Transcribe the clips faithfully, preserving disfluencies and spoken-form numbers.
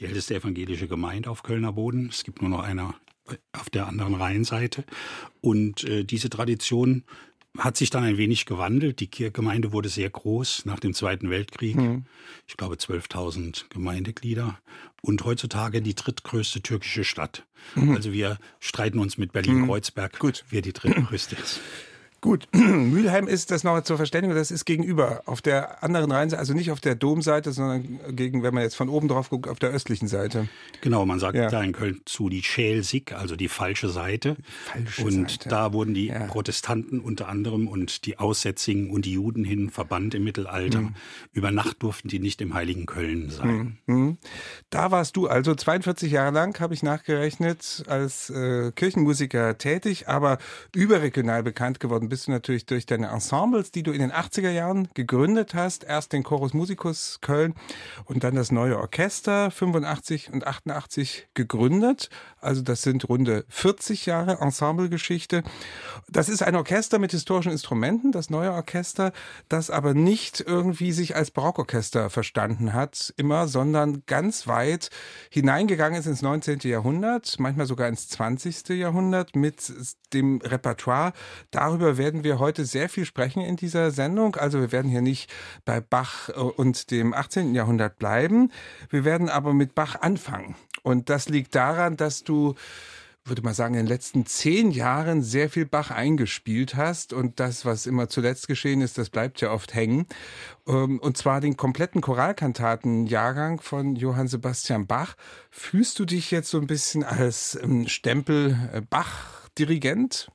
die älteste evangelische Gemeinde auf Kölner Boden. Es gibt nur noch eine auf der anderen Rheinseite. Und äh, diese Tradition hat sich dann ein wenig gewandelt. Die Gemeinde wurde sehr groß nach dem Zweiten Weltkrieg. Mhm. Ich glaube zwölftausend Gemeindeglieder. Und heutzutage die drittgrößte türkische Stadt. Mhm. Also wir streiten uns mit Berlin-Kreuzberg, mhm. wer die drittgrößte ist. Gut, Mülheim ist, das noch zur Verständigung, das ist gegenüber, auf der anderen Rheinseite, also nicht auf der Domseite, sondern gegen, wenn man jetzt von oben drauf guckt, auf der östlichen Seite. Genau, man sagt ja da in Köln zu die Schelsig, also die falsche Seite. Falsche und Seite. Da wurden die ja. Protestanten unter anderem und die Aussätzigen und die Juden hin verbannt im Mittelalter. Mhm. Über Nacht durften die nicht im heiligen Köln sein. Mhm. Da warst du also zweiundvierzig Jahre lang, habe ich nachgerechnet, als äh, Kirchenmusiker tätig, aber überregional bekannt geworden bist du natürlich durch deine Ensembles, die du in den achtziger Jahren gegründet hast. Erst den Chorus Musicus Köln und dann das Neue Orchester, fünfundachtzig und achtundachtzig gegründet. Also das sind runde vierzig Jahre Ensemblegeschichte. Das ist ein Orchester mit historischen Instrumenten, das Neue Orchester, das aber nicht irgendwie sich als Barockorchester verstanden hat, immer, sondern ganz weit hineingegangen ist ins neunzehnten Jahrhundert, manchmal sogar ins zwanzigsten Jahrhundert mit dem Repertoire. Darüber werden wir heute sehr viel sprechen in dieser Sendung. Also wir werden hier nicht bei Bach und dem achtzehnten Jahrhundert bleiben. Wir werden aber mit Bach anfangen. Und das liegt daran, dass du, würde man sagen, in den letzten zehn Jahren sehr viel Bach eingespielt hast. Und das, was immer zuletzt geschehen ist, das bleibt ja oft hängen. Und zwar den kompletten Choralkantatenjahrgang von Johann Sebastian Bach. Fühlst du dich jetzt so ein bisschen als Stempel Bach-Dirigent?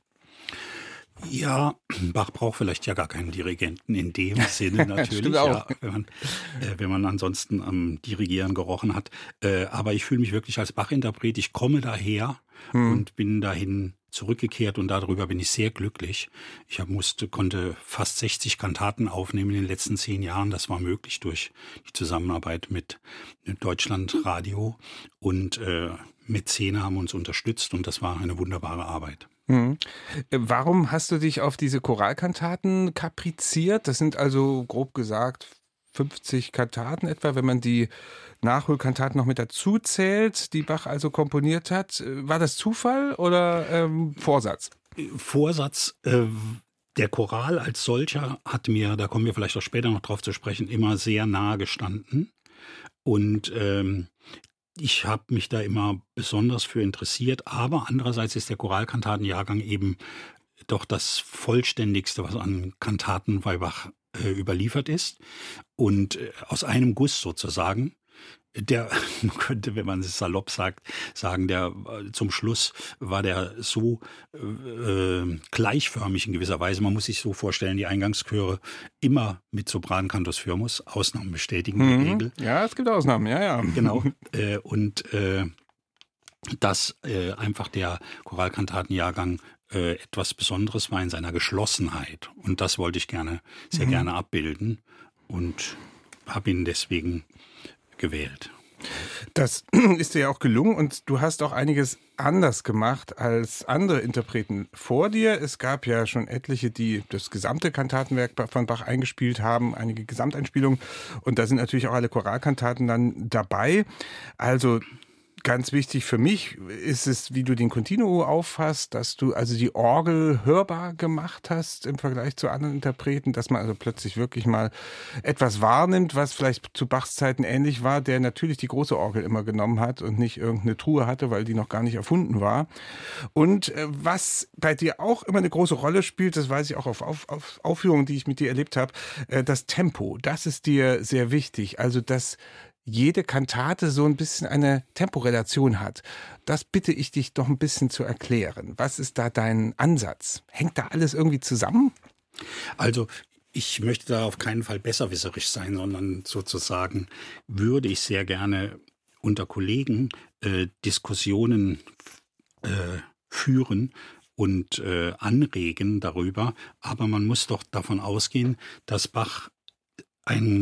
Ja, Bach braucht vielleicht ja gar keinen Dirigenten in dem Sinne natürlich, Stimmt auch. Ja, wenn man, äh, wenn man ansonsten am Dirigieren gerochen hat. Äh, aber ich fühle mich wirklich als Bach-Interpret. Ich komme daher hm. und bin dahin zurückgekehrt und darüber bin ich sehr glücklich. Ich hab, musste, konnte fast sechzig Kantaten aufnehmen in den letzten zehn Jahren. Das war möglich durch die Zusammenarbeit mit Deutschlandradio und äh, Mäzene haben uns unterstützt und das war eine wunderbare Arbeit. Mhm. Warum hast du dich auf diese Choralkantaten kapriziert? Das sind also grob gesagt fünfzig Kantaten etwa, wenn man die Nachholkantaten noch mit dazu zählt, die Bach also komponiert hat. War das Zufall oder ähm, Vorsatz? Vorsatz. Äh, der Choral als solcher hat mir, da kommen wir vielleicht auch später noch drauf zu sprechen, immer sehr nahe gestanden. Und ähm, ich habe mich da immer besonders für interessiert, aber andererseits ist der Choralkantatenjahrgang eben doch das vollständigste, was an Kantaten bei Bach äh, überliefert ist. Und äh, aus einem Guss sozusagen, der, man könnte, wenn man es salopp sagt, sagen, der äh, zum Schluss war der so äh, gleichförmig in gewisser Weise. Man muss sich so vorstellen, die Eingangschöre immer mit Soprankantus firmus, Ausnahmen bestätigen die mhm. Regel. Ja, es gibt Ausnahmen, ja, ja. Genau. Äh, und äh, dass äh, einfach der Choralkantatenjahrgang äh, etwas Besonderes war in seiner Geschlossenheit. Und das wollte ich gerne, sehr mhm. gerne abbilden und habe ihn deswegen gewählt. Das ist dir ja auch gelungen und du hast auch einiges anders gemacht als andere Interpreten vor dir. Es gab ja schon etliche, die das gesamte Kantatenwerk von Bach eingespielt haben, einige Gesamteinspielungen und da sind natürlich auch alle Choralkantaten dann dabei. Also ganz wichtig für mich ist es, wie du den Continuo auffasst, dass du also die Orgel hörbar gemacht hast im Vergleich zu anderen Interpreten, dass man also plötzlich wirklich mal etwas wahrnimmt, was vielleicht zu Bachs Zeiten ähnlich war, der natürlich die große Orgel immer genommen hat und nicht irgendeine Truhe hatte, weil die noch gar nicht erfunden war. Und äh, was bei dir auch immer eine große Rolle spielt, das weiß ich auch auf, auf, auf Aufführungen, die ich mit dir erlebt habe, äh, das Tempo, das ist dir sehr wichtig. Also das jede Kantate so ein bisschen eine Temporelation hat. Das bitte ich dich doch ein bisschen zu erklären. Was ist da dein Ansatz? Hängt da alles irgendwie zusammen? Also ich möchte da auf keinen Fall besserwisserisch sein, sondern sozusagen würde ich sehr gerne unter Kollegen äh, Diskussionen äh, führen und äh, anregen darüber. Aber man muss doch davon ausgehen, dass Bach ein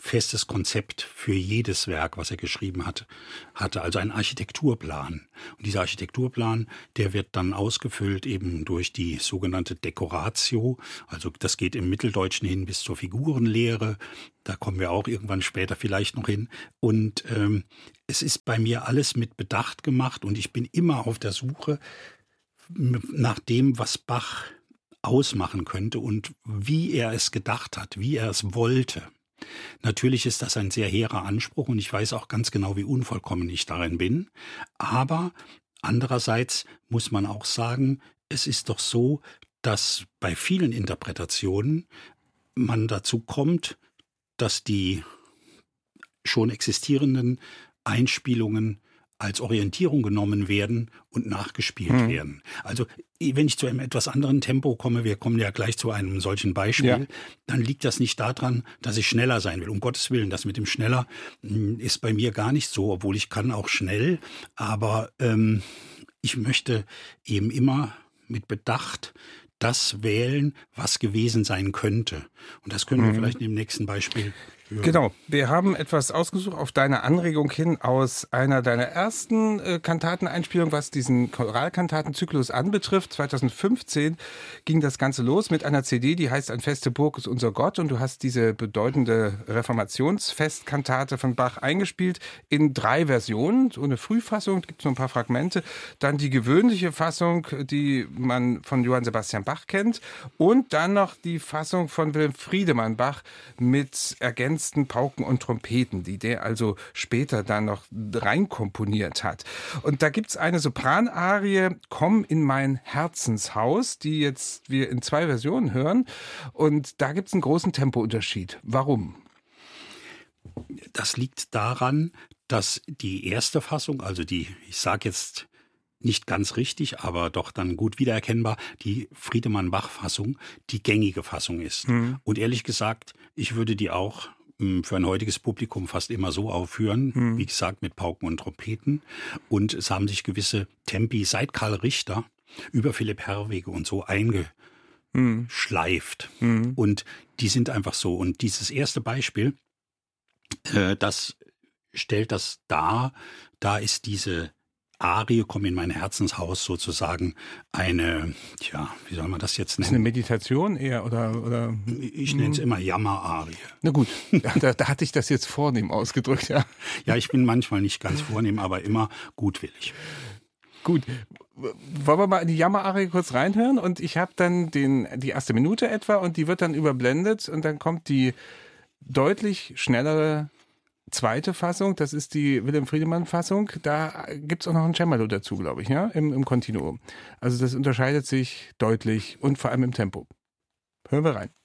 festes Konzept für jedes Werk, was er geschrieben hat, hatte, also einen Architekturplan. Und dieser Architekturplan, der wird dann ausgefüllt eben durch die sogenannte Decoratio, also das geht im Mitteldeutschen hin bis zur Figurenlehre, da kommen wir auch irgendwann später vielleicht noch hin. Und ähm, es ist bei mir alles mit Bedacht gemacht und ich bin immer auf der Suche nach dem, was Bach ausmachen könnte und wie er es gedacht hat, wie er es wollte. Natürlich ist das ein sehr hehrer Anspruch und ich weiß auch ganz genau, wie unvollkommen ich darin bin. Aber andererseits muss man auch sagen, es ist doch so, dass bei vielen Interpretationen man dazu kommt, dass die schon existierenden Einspielungen als Orientierung genommen werden und nachgespielt hm. werden. Also wenn ich zu einem etwas anderen Tempo komme, wir kommen ja gleich zu einem solchen Beispiel, ja. dann liegt das nicht daran, dass ich schneller sein will. Um Gottes Willen, das mit dem schneller ist bei mir gar nicht so, obwohl ich kann auch schnell, aber ähm, ich möchte eben immer mit Bedacht das wählen, was gewesen sein könnte. Und das können wir mhm. vielleicht in dem nächsten Beispiel hören. Genau, wir haben etwas ausgesucht auf deine Anregung hin aus einer deiner ersten äh, Kantateneinspielungen, was diesen Choralkantatenzyklus anbetrifft. zweitausendfünfzehn ging das Ganze los mit einer C D, die heißt Ein feste Burg ist unser Gott. Und du hast diese bedeutende Reformationsfestkantate von Bach eingespielt in drei Versionen. So eine Frühfassung, gibt es noch ein paar Fragmente. Dann die gewöhnliche Fassung, die man von Johann Sebastian Bach kennt. Und dann noch die Fassung von Wilhelm Friedemann Bach mit ergänzenden Pauken und Trompeten, die der also später dann noch reinkomponiert hat. Und da gibt es eine Sopranarie, Komm in mein Herzenshaus, die jetzt wir in zwei Versionen hören. Und da gibt es einen großen Tempounterschied. Warum? Das liegt daran, dass die erste Fassung, also die, ich sage jetzt nicht ganz richtig, aber doch dann gut wiedererkennbar, die Friedemann-Bach-Fassung die gängige Fassung ist. Mhm. Und ehrlich gesagt, ich würde die auch mh, für ein heutiges Publikum fast immer so aufführen, mhm. wie gesagt, mit Pauken und Trompeten. Und es haben sich gewisse Tempi seit Karl Richter über Philipp Herwege und so eingeschleift. Mhm. Und die sind einfach so. Und dieses erste Beispiel, äh, das stellt das dar. Da ist diese Arie, Komm in mein Herzenshaus, sozusagen eine, tja, wie soll man das jetzt nennen? Ist eine Meditation eher, oder? oder ich nenne es immer Jammerarie. Na gut, da, da hatte ich das jetzt vornehm ausgedrückt, ja. Ja, ich bin manchmal nicht ganz vornehm, aber immer gutwillig. Gut, wollen wir mal in die Jammerarie kurz reinhören? Und ich habe dann den, die erste Minute etwa und die wird dann überblendet und dann kommt die deutlich schnellere zweite Fassung, das ist die Wilhelm Friedemann-Fassung, da gibt es auch noch ein Cembalo dazu, glaube ich, ja, im, im Kontinuum. Also das unterscheidet sich deutlich und vor allem im Tempo. Hören wir rein.